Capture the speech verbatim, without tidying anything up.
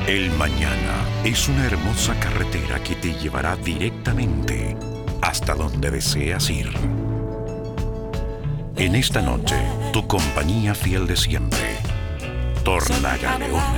El mañana es una hermosa carretera que te llevará directamente hasta donde deseas ir. En esta noche, tu compañía fiel de siempre, Tornagaleones.